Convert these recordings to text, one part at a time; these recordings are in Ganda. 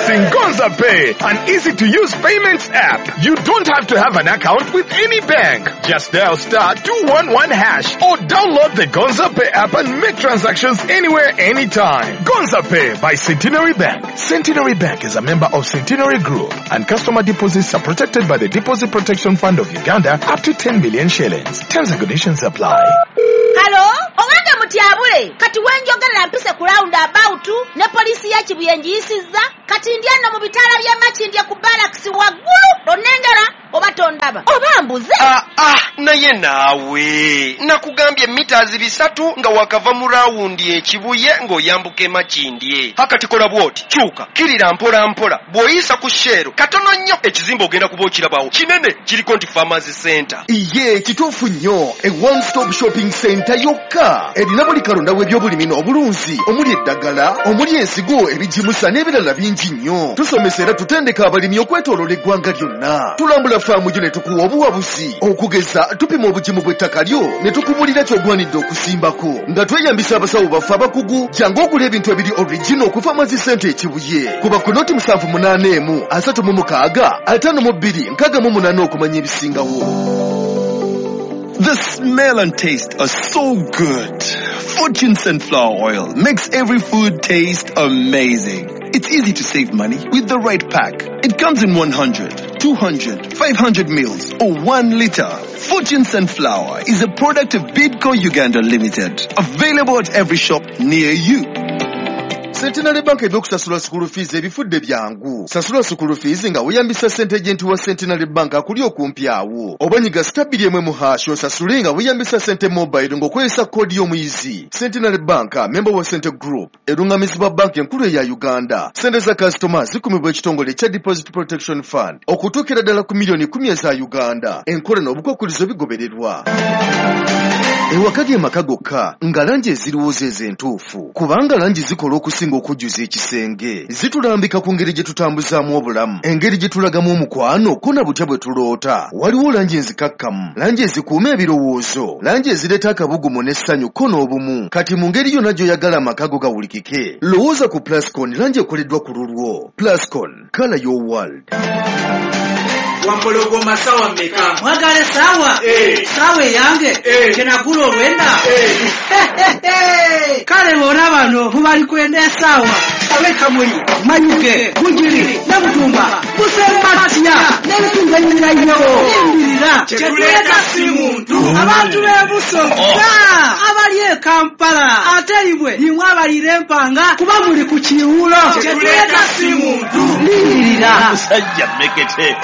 Introducing Gonza Pay, an easy-to-use payments app. You don't have to have an account with any bank. Just dial *211# or download the Gonza Pay app and make transactions anywhere, anytime. Gonza Pay by Centenary Bank. Centenary Bank is a member of Centenary Group, and customer deposits are protected by the Deposit Protection Fund of Uganda up to 10 million shillings. Terms and conditions apply. Hello? Owange mutyabule kati wenjogerera mpise ku roundabout ne poliisi ya Kibuyenji yisizza kati ndyano mu bitala bya Makindye ku barracks waggulu onengera oba tondaba oba mbuze naye naawe nakugambye meters 3 nga wakava mu rawundi ekibuye ng'oyambuka Makindye hakati kola bwoti kyuka kirira mpola mpola bw'oyisa ku shero katono nnyo ekizimba ogenda kuba okirabawo kinene kiriko nti Pharmacy Center iye kituufu nnyo a one stop shopping center yokka erina buli kalonda w'ebyobulimi n'obulunzi omuli eddagala omuli ensigo ebijimusa n'ebirala bingi nnyo tusomesa era tutendeka abalimi okwetooloola eggwanga lyonna tulambula faamu gyo ne tukuwa obuwabuzi okugeza tupima obugimu bw'ettaka lyo ne tukubulira ky'ogwanidde okusimbako nga tweyambisa abasawo baffe abakugu jangu ogula ebintu ebiri original ku Pharmacy Center ekibuye kuba ku noti 781 36 52 68 okumanya ebisingawo. The smell and taste are so good. Fortune Sunflower Oil makes every food taste amazing. It's easy to save money with the right pack. It comes in 100, 200, 500 mils or 1 liter. Fortune Sunflower is a product of Bidco Uganda Limited. Available at every shop near you. Centenary Bank ebyokusasula school fees ebifudde byangu. Sasula school fees nga weyambisa ssente agent wa Centenary Bank akuli okumpi awo. Obanyiga stabili emwe mu hash osasule nga weyambisa ssente mobile ng'okozesa kodi y'omuyizi. Centenary Bank, member wa Center Group, erungamizibwa bank enkulu eya Uganda. Ssente za customers zikumibwa ekitongole kya Deposit Protection Fund okutuukira ddala ku milioni 10 eza Uganda. Enkola n'obukwakkulizo bigobererwa. Ewakage maka gokka nga langi eziriwooza ez'entuufu kubanga langi zikola okusinga okujjuza ekisenge zitulambika ku ngeri gye tutambuzaamu obulamu engeri gye tulagamu omukwano ko na butya bwe tuloota waliwo langi enzikakkamu langi ezikuuma ebirowoozo langi ezireeta akabugumu n'essanyu ko n'obumu kati mu ngeri yonna gy'oyagala amaka go gawulikike lowooza ku Plascon langi ekoleddwa ku lulwo. Plascon, color your world. Wampologo masawa meka mwagale sawa sawa yange kenagula olwenda kale bona bano mubali kwenda sawa abeka muli manyuke bujiri nabutumba busembatya n'ebitunga nyirayo imbirira kyetuleka si muntu abantu bebusoga abali e Kampala ate ibwe nimwe abalire empanga kuba muli ku kiwulo kyetuleka si muntu imbirira Musajja mekete.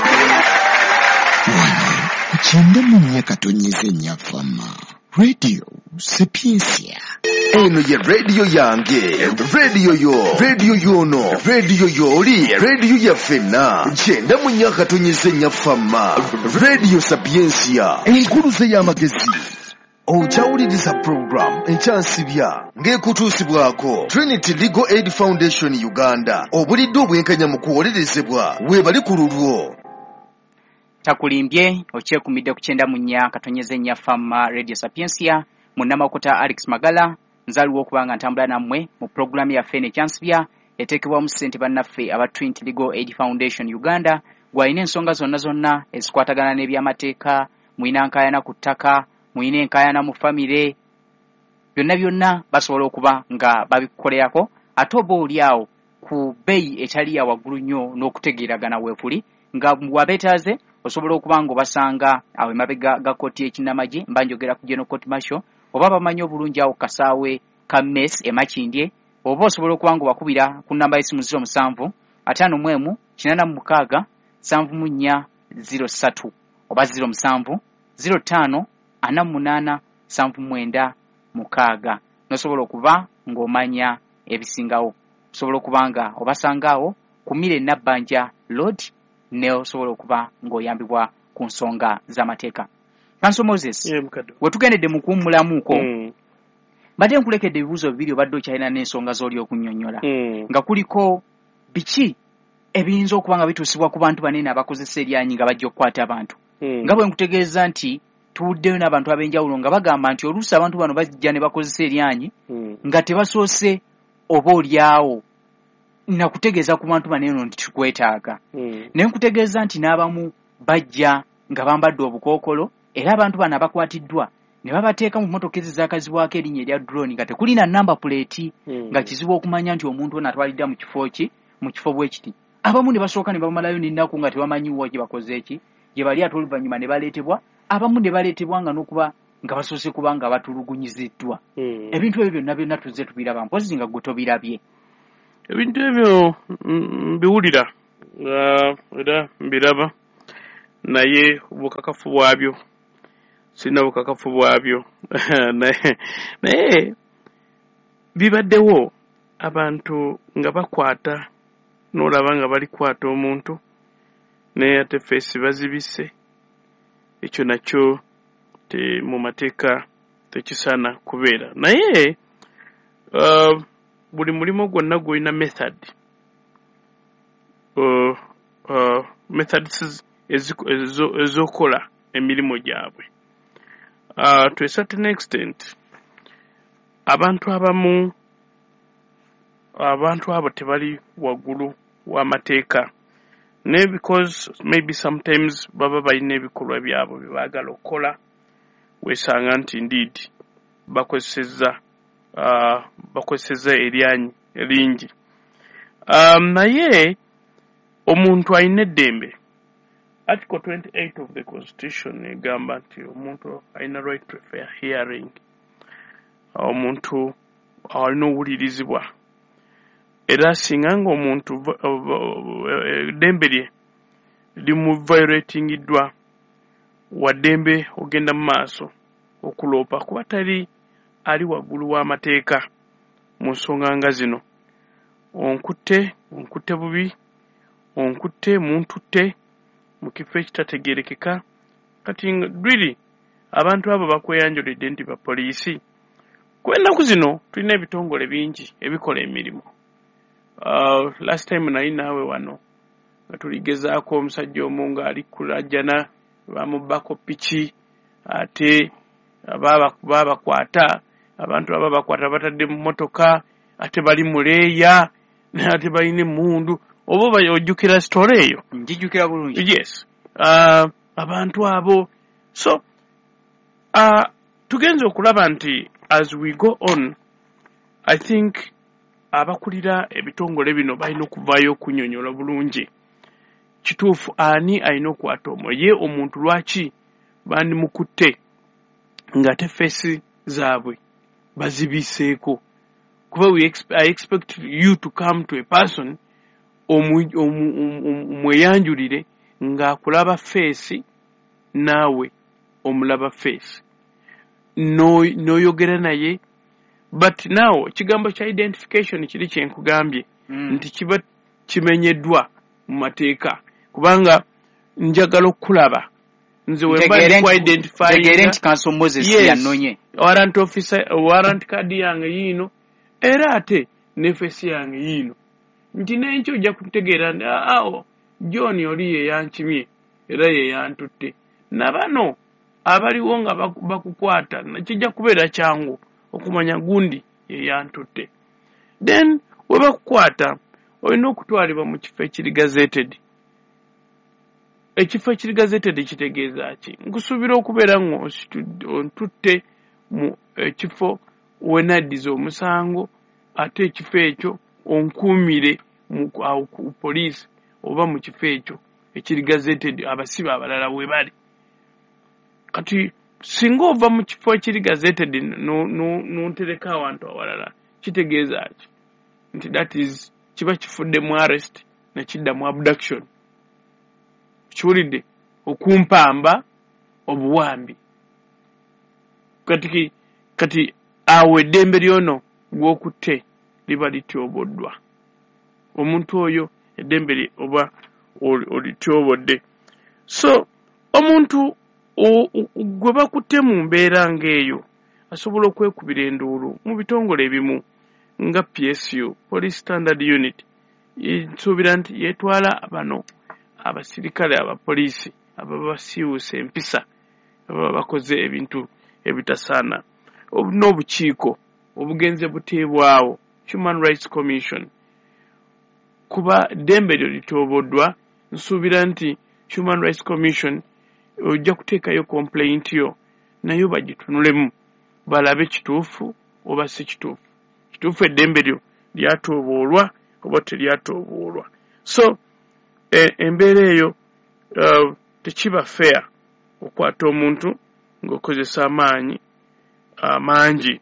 Kuchenda munya katonyeze nyafama. Radio Sapiensia. Eno ye radio yange, radio yo, radio yono, radio yoli, radio ya fena. Chenda munya katonyeze nyafama. Radio Sapiensia. Enkuruze y'amagezi. Ochawuliriza program enkyansibya ng'ekutuusibwako Trinity Legal Aid Foundation Uganda. Obulidde obwenkanya mu kuwolerezebwa weebali ku lulwo. Takulimbye okyekumidde ku 94 katonyeze nya fama Radio Sapiensia munnamakota Alex Magala nzaliwo okubanga ntambula nammwe mu program ya Fene Chansbya etekebwa mu ssente bannaffe aba Trinity Legal Aid Foundation Uganda gwalina ensonga zonna ezikwatagana n'ebyamateeka mwina nkayana ku ttaka mwina enkayana mu famire byonna basobola okuba nga babikolerako ate oba oliawo ku bbeeyi etali ya waggulu nnyo n'okutegeeragana weekuli nga wabeetaaze osobola okuba nga obasanga awo emabega ga kkooti y'ekinnamagye mba njogera ku General Court Martial oba bamanyi obulungi awo kasaawe ka Mess e Makindye oba osobola okuba nga obakubira ku nnamba y'essimu 07 51 86 74 03 oba 07 05 48 79 6 nosobola okuba ng'omanya ebisingawo osobola okuba nga obasangaawo ku Mire Nabbanja Road ne osobola okuba ng'oyambibwa ku nsonga z'amateeka. Kanso Moses, wetugendedde mu kuwummulamuuko mbadde nkulekedde ebibuuzo bibiri obadde okyalina n'ensonga z'oli okunnyonnyola nga kuliko biki ebiyinza okuba nga bituusibwa ku bantu banene abakozesa eryanyi nga bajja okukwata abantu nga bwe nkutegeeza nti tuwuddeyo n'abantu ab'enjawulo nga bagamba nti oluusi abantu bano bajja ne bakozesa eryanyi nga tebasoose oba oliawo nakutegeeza ku bantu baneno nti tukwetaaga ne nkutegeeza nti n'abamu bajja nga bambadde obukookolo era abantu bano abakwatiddwa ne babateeka mu mmotoka ezizakazibwako erinnya erya drone nga tekuli na namba plate nga kizibu okumanya nti omuntu ono atwalidda mu kifo bwe kiti. Abamu ne basooka ne bamalayo n'ennaku nga tebamanyiwo gye bakoze eki gye bali ate oluvannyuma ne baleetebwa, abamu ne baleetebwa nga n'okuba nga basoose kuba nga batulugunyiziddwa. Ebintu ebyo byonna tuzze tubiraba mpozi nga gwe tobirabye. Ebintu ebyo mbiwulira era mbiraba naye obukakafu bwabyo sina bukakafu bwabyo naye bibaddewo abantu nga bakwata n'olaba nga balikwata omuntu naye ate feesi bazibise. Ekyo nakyo mu mateeka tekisaana kubeera. Naye buli mulimu gwonna gwolina method methods ez'okola emirimu gyabwe. To a certain extent abantu abo tebali waggulu w'amateeka naye because maybe sometimes baba balina ebikolwa byabwe bye baagala okukola weesanga nti indeed bakozesezza eryanyi eringi. Naye omuntu alina eddembe. Article 28 of the Constitution egamba nti omuntu alina right to a fair hearing. Omuntu alina owulirizibwa. Era singa nga omuntu eddembe lye limu-violatingiddwa waddembe ogenda mu maaso okuloopa kuba tali ali waggulu w'amateeka mu nsonga nga zino. Onkutte bubi, onkutte muntutte mu kifo ekitategeerekeka. Kati really abantu abo bakweyanjulidde nti bapoliisi. Ku ennaku zino tulina ebitongole bingi ebikola emirimu. Last time nali naawe wano nga tuligezaako omusajja omu ng'ali kulajjana bamubbako piki ate babakwata abantu ababakwata batadde mu mmotoka ate bali muleeya ate balina emmundu. Oba ojjukira story eyo? Njijjukira bulungi. Yes. Abantu abo. So tugenze okulaba nti as we go on, I think abakulira ebitongole bino balina okuvaayo okunyonyola bulungi. Kituufu ani alina okukwata ye omuntu lwaki bandimukutte ng'ate feesi zaabwe bazibiseeko? Kuba I expect you to come to a person omweyanjulire ng'akulaba feesi naawe omulaba feesi n'oyogera naye. But now kigambo kya identification kiri kyenkugambye nti kiba kimenyeddwa mu mateeka kubanga njagala okulaba nze wemba kwa identify nti Council Moses yannonye warrant officer warrant card yange yiino era ate ne face yange yiino nti n'ekyo ojja kutegeera John oli ye yankimye era ye yantutte na bano abaliwo nga bakukwata kijja kubeera kyangu okumanya gundi ye yantutte. Then we bakukwata olina okutwalibwa mu kifo ekiri gazetted. Ekifo ekiri gazetted kitegeeza ki? Nkusuubira okubeera ng'ontutte mu ekifo wenaddiza omusango ate ekifo ekyo onkuumire ku poliisi oba mu kifo ekyo ekiri gazetted abasibe abalala we bali. Kati singa ova mu kifo ekiri gazetted n'ontereka awantu awalala kitegeeza ki? Nti that is kiba kifudde mu arrest ne kidda mu abduction. Kiwulidde okumpamba obuwambi. Kati awo eddembe lyono gw'okutte liba lityoboddwa. Omuntu oyo eddembe lye oba olityobodde. So omuntu gwe bakutte mu mbeera ng'eyo asobola okwekubira enduulu mu bitongole ebimu nga PSU, Police Standard Unit, nsuubira nti yeetwala bano abasirikale abapoliisi ababa basiiwuusa empisa ababa bakoze ebintu ebitasaana n'obukiiko obugenze buteebwawo Human Rights Commission kuba ddembe lyo litoboddwa nsuubira nti Human Rights Commission ojja kuteekayo complaint yo nayo bagitunulemu balabe kituufu oba si kituufu kituufu eddembe lyo lyatooboolwa oba teryatooboolwa so embeera eyo tekiba fair okwata omuntu ng'okozesa amaanyi amangi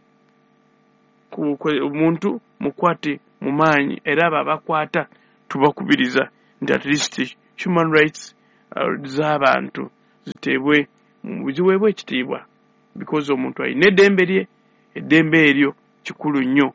omuntu mukwate mu maanyi era abo abakwata tubakubiriza nti at least human rights z'abantu ziweebwe ekitiibwa because omuntu alina eddembe lye eddembe eryo kikulu nnyo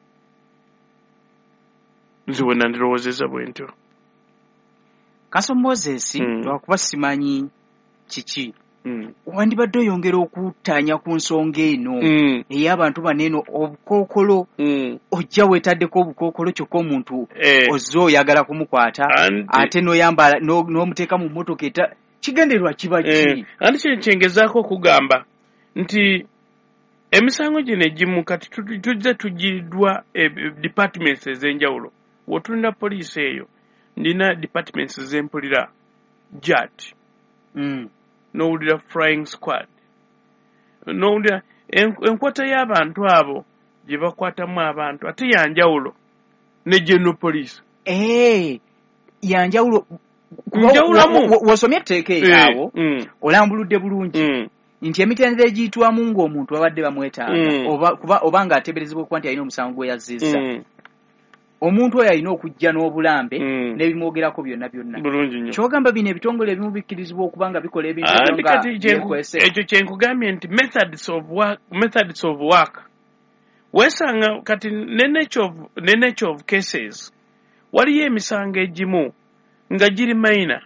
nziwona ndirowoozeza bwe ntyo Kansol Moses lwakuba simanyi kiki wandibadde oyongera okuttaanya ku nsonga eno ey'abantu baneeno obukookolo ojja weetaddeko obukookolo kyokka omuntu ozze oyagala kumukwata ate n'oyambala n'omuteeka mu mmotoka kigendererwa kiba ki anti kyengezaako okugamba nti emisango gino egimu kati tujja tugiddwa departments ez'enjawulo w'otunira poliisi eyo ndina departments ez'empulira JAT n'owulira flying squad n'owulira enkwata y'abantu abo gye bakwatamu abantu ate yanjawulo ne general police yanjawulo wosomye etteeka eryawo olambuludde bulungi nti emitendera egiyitwamu ng'omuntu babadde bamwetaaga oba ng'ateeberezebwa okuba nti alina omusango gwe yazzizza omuntu oyo alina okujja n'obulambe n'ebimwogerako byonna kyogamba bino ebitongole ebimu bikkirizibwa okuba nga bikola ebintu ekyo kyenkugambye nti methods of work weesanga kati ne nature of cases waliyo emisango egimu nga giri maina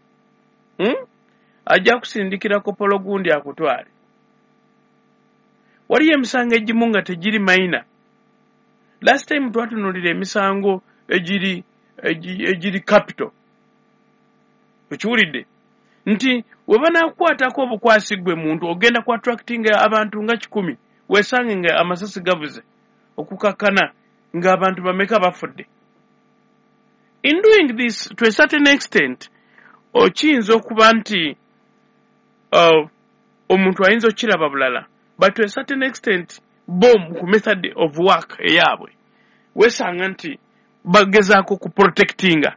ajja kusindikirako polo gundi akutwale waliyo emisango egimu nga tegiri maina last time twatunulira emisango egiri capital okiwulidde nti we banaakwatako obukwasigwe muntu ogenda ku attracting abantu nga 100 weesange nga amasasi gavuze okukakkana ng'abantu bameka bafudde in doing this to a certain extent okiyinza okuba nti omuntu ayinza okiraba bulala but to a certain extent ku method of work eyabwe weesanga nti bagezaako ku protectinga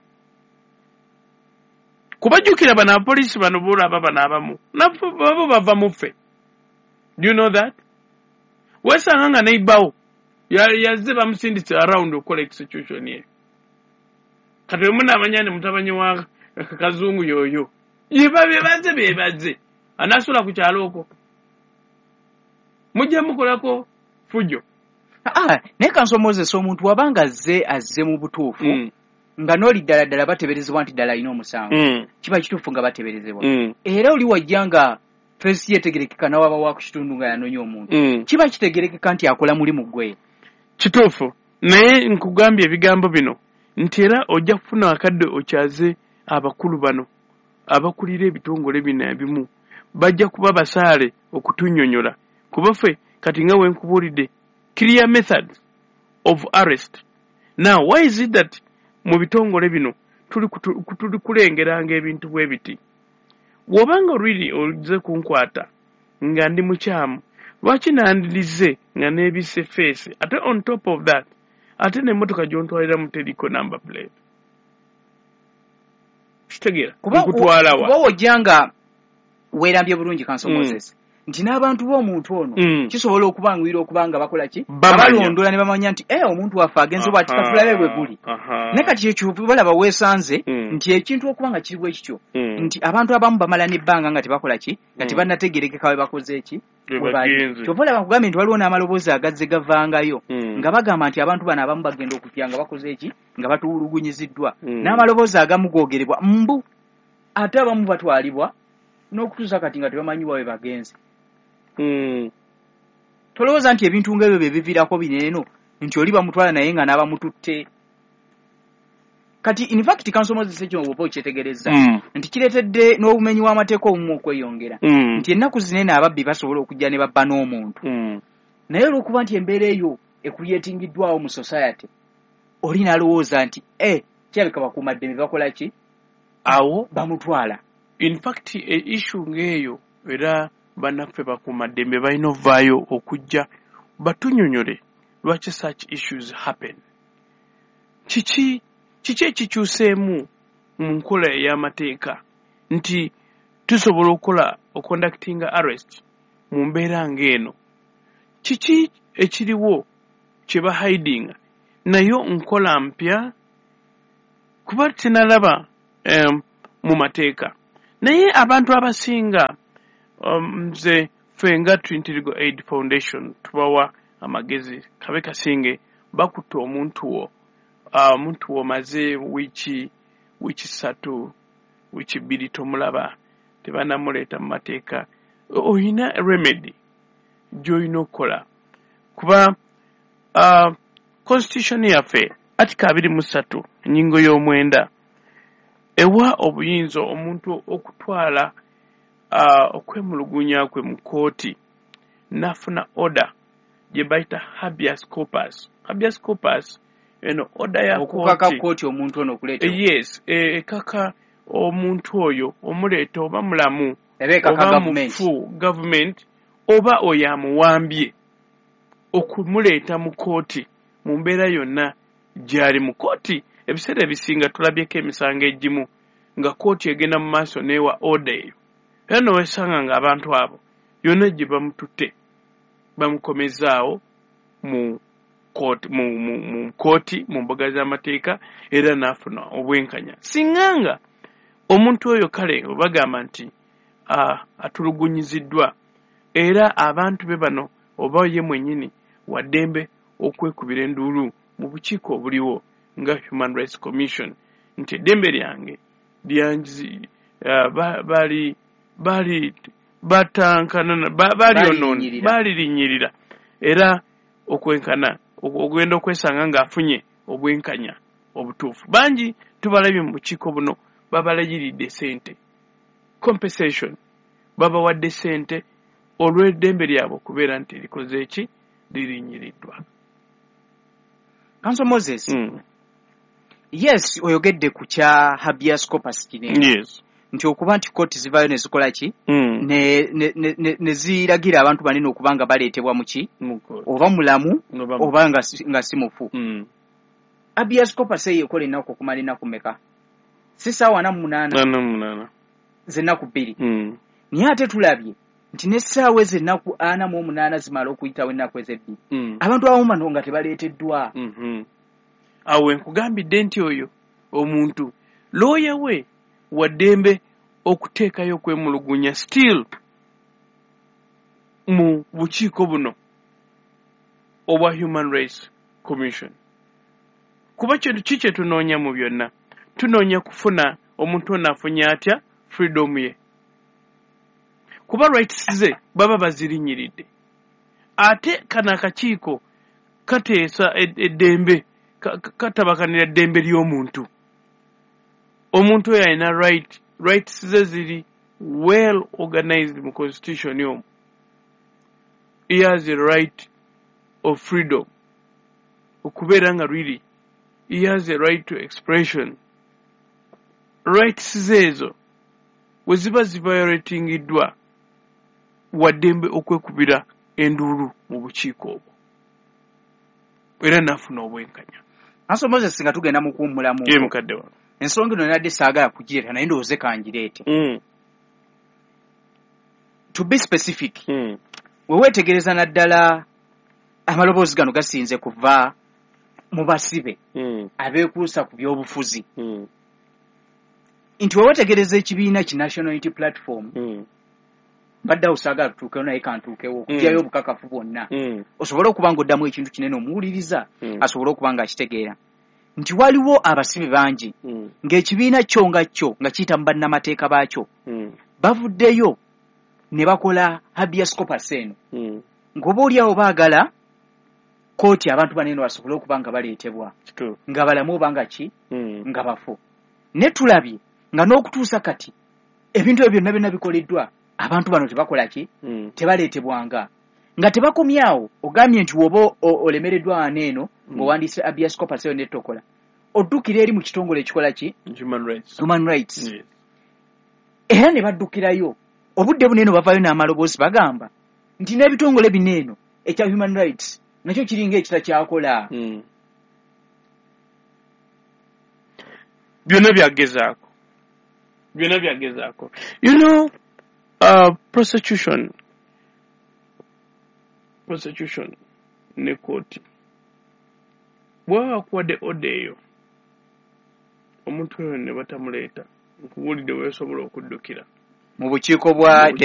kubajjukira bano abapoliisi bano boolaba bano abamu nabo bava muffe do you know that weesanga nga neighbawo yazze bamusindise around okukola execution ye kati wemu naamanya ne mutabanyi wa kazungu yoyo bebaze anaasula ku kyalo okwo mujja mukolako fujo naye Kansol Moses omuntu wabanga azze mu butuufu nga n'oli ddala bateberezebwa nti ddala alina omusango kiba kituufu nga bateberezebwa era oli wajja nga fesi yetegerekeka nawaba wa ku kitundu nga yanoonya omuntu kiba kitegerekeka nti akola mulimu gwe kituufu naye nkugambye ebigambo bino nti era ojja kufuna akadde okyaze abakulu bano abakulira ebitongole bino ebimu bajja kuba basaale okutunnyonnyola kuba ffe kati nga wenkubuulidde clear method of arrest now why is it that mu bitongole bino tuli kulengeranga ebintu bwe biti wobanga really olize kunkwata nga ndi mukyamu lwaki nandirize nga neebise face ate on top of that ate n'emmotoka gyontwalira mu teriko number plate kitegeera nkutwalawa kuba wojja nga weerambye bulungi Kansol Moses nti n'abantu b'omuntu ono kisobola okubanguyira okubanga bakola ki balondola ne bamanya nti omuntu waffe agenze bwati katulabe bwe guli naye kati ekyo balaba weesanze nti ekintu okuba nga kiri bwe kityo nti abantu abamu bamala n'ebbanga nga tebakola ki nga tebannategerekeka we bakoze eki kyova olaba nkugambye nti waliwo n'amaloboozi agazze gavangayo nga bagamba nti abantu bano abamu bagenda okupya nga bakoze eki nga batuwulugunyiziddwa n'amaloboozi agamu googerebwa mbu ate abamu batwalibwa n'okutuusa kati nga tebamanyiwa we bagenze tolowooza nti ebintu ng'ebyo bye biviirako bineeno nti oli bamutwala naye nga n'abamututte kati in fact Kansol Moses ekyo oba okyetegereza nti kireetedde n'obumenyi w'amateeka obumu okweyongera nti ennaku zinene ababbi basobola okujja ne babba n'omuntu naye olw'okuba nti embeera eyo ekuyetingiddwawo mu society oli nalowooza nti kirabika bakuumaddembe bakola ki awo bamutwala. In fact issue ng'eyo era bannaffe bakuumaddembe balina ovaayo okujja batunyonyole lwaki such issues happen. Kiki ekikyuseemu mu nkola ey'amateeka nti tusobola okukola oconductinga arrest mu mbeera ng'eno? Kiki ekiriwo kye bahidinga nayo nkola mpya? Kuba tinalaba mu mateeka naye abantu abasinga nze ffe nga Trinity Legal Aid Foundation tubawa amagezi kabe kasinge bakutte omuntu wo maze wiiki 3 wiiki 2 tomulaba tebanamuleeta mu mateeka. Oyina remedy gy'olina okukola kuba constitution yaffe Article 23 ennyingo y'omwenda ewa obuyinza omuntu okutwala okwemulugunya kwe mu kooti nafuna order gye bayita habeas corpus. Habeas corpus eno order ya okukaka kooti omuntu ono okuleeta. Yes, ekaka omuntu oyo omuleeta oba mulamu oba mufu government oba oyo amuwambye okumuleeta mu kooti mu mbeera yonna gyali mu kooti. Ebiseera ebisinga tulabyeko emisango egimu nga kooti egenda mu maaso neewa order eyo era nowesanga nga abantu abo yonna gye bamututte bamukomezaawo mu kooti mu mbuga z'amateeka era n'afuna obwenkanya. Singanga omuntu oyo kale bagamba nti atulugunyiziddwa era abantu be bano oba ye mwennyini waddembe okwekubira enduulu mu bukiiko obuliwo nga Human Rights Commission nti eddembe lyange lyanzi batankana balirinyirira era okwenkana ogenda okwesanga ng'afunye obwenkanya obutuufu. Bangi tubalabye mu bukiiko buno babalayiridde sente compensation babawadde sente olw'eddembe lyabwe okubeera nti likoze eki lirinyiriddwa. Council Moses, yes oyogedde ku kya habeas corpus kino. Yes. Nti okuba nti kooti zivaayo ne zikola ki ne ziragira abantu banene okuba nga baleetebwa mu ki oba mulamu oba nga si mufu. Habeas corpus eyo ekola ennaku okumala ennaku mmeka? Si ssaawa 48 z'ennaku 2. Naye ate tulabye nti n'essaawa ez'ennaku 48 zimala okuyitawo ennaku ez'ebbiri abantu abamu bano nga tebaleeteddwa. Awo nkugambidde nti oyo omuntu looya we waddembe okuteekayo okwemulugunya still mu bukiiko buno obwa Human Rights Commission. Kuba ki kye tunoonya mu byonna? Tunoonya kufuna omuntu ono afunye atya freedom ye. Kuba rights ze baba bazirinyiridde. Ate kana akakiiko kateesa eddembe katabakanira eddembe ly'omuntu. Omuntu oyo alina rights ze ziri well organized mu constitution yomu. He has a right of freedom. Okubeera nga really he has a right to expression. Rights zeezo we ziba ziviolatingiddwa waddembe okwekubira enduulu mu bukiiko obwo era nafuna obwenkanya. Council Moses nga tugenda mu kuwummulamu mukadde wange ensonga eno nadde saagala kugireeta naye ndowooze kangireete. To be specific, we weetegereza naddala amaloboozi gano gasinze kuva mu basibe abeekuusa ku by'obufuzi nti we weetegereza ekibiina ki National Unity Platform baddawo saagala tutuukewo naye kantuukewo okugyayo obukakafu bwonna osobole okuba ng'oddamu ekintu kinene omuwuliriza asobole okuba ng'akitegeera nti waliwo abasibe bangi ng'ekibiina kyo nga kyo nga kiyita mu bannamateeka baakyo bavuddeyo ne bakola habeas corpus eno ng'oba oliawo baagala kooti abantu banene basobole okuba nga baleetebwa nga balamu oba nga ki nga bafu. Ne tulabye nga n'okutuusa kati ebintu ebyo byonna byonna bikoleddwa abantu bano tebakola ki tebaleetebwanga. nga tebakomyawo ogambye nti woba olemereddwa waneeno ng'owandiise habeas corpus eyo nettokola oddukira eri mu kitongole ekikola ki human rights era ne baddukirayo obudde buneeno bavaayo n'amaloboozi bagamba nti n'ebitongole bineeno ekya human rights nakyo kiringa ekita kyakola byonna byagezaako you know prosecution ne kooti bwaba bakuwadde oda eyo omuntu oyo ne batamuleeta nkubuulidde weesobola okuddukira mu bukiiko bwa